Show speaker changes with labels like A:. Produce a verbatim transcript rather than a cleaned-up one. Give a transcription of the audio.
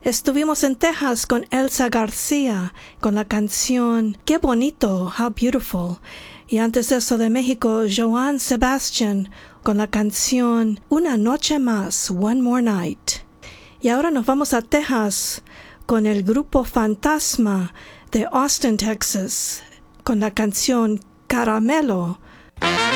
A: Estuvimos en Texas con Elsa García, con la canción Qué bonito, How Beautiful. Y antes de eso de México, Joan Sebastian, con la canción Una Noche Más, One More Night. Y ahora nos vamos a Texas con el grupo Fantasma de Austin, Texas, con la canción Caramelo.